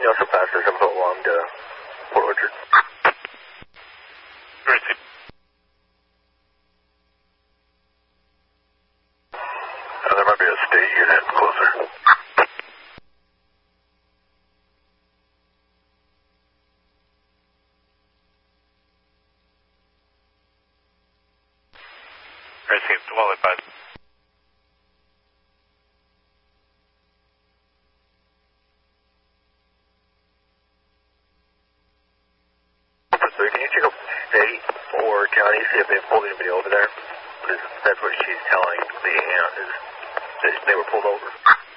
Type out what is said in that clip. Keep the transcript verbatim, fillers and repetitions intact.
also pass this info along to Port Orchard. Received. Uh, there might be a state unit closer. Received. Well advised. So can you check up state or county, see if they've pulled anybody over there? Because that's what she's telling the aunt, is that they were pulled over.